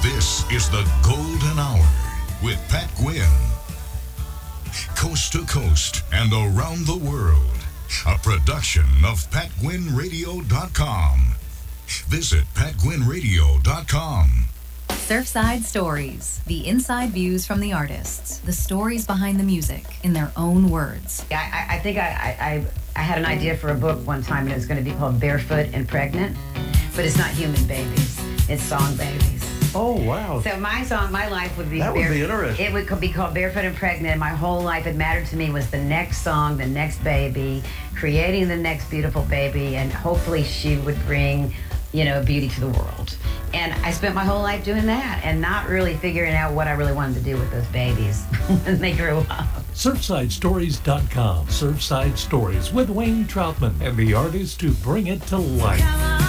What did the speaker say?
This is the Golden Hour with Pat Gwynn. Coast to coast and around the world. A production of PatGwynnRadio.com. Visit PatGwynnRadio.com. Surfside Stories, the inside views from the artists, the stories behind the music in their own words. I think I had an idea for a book one time, and it was going to be called Barefoot and Pregnant, but it's not human babies, it's song babies. Oh, wow. So my song, my life would be... That would be interesting. It would be called Barefoot and Pregnant. My whole life, it mattered to me was the next song, the next baby, creating the next beautiful baby, and hopefully she would bring, beauty to the world. And I spent my whole life doing that and not really figuring out what I really wanted to do with those babies when they grew up. SurfsideStories.com. Surfside Stories with Wayne Troutman and the artist who bring it to life.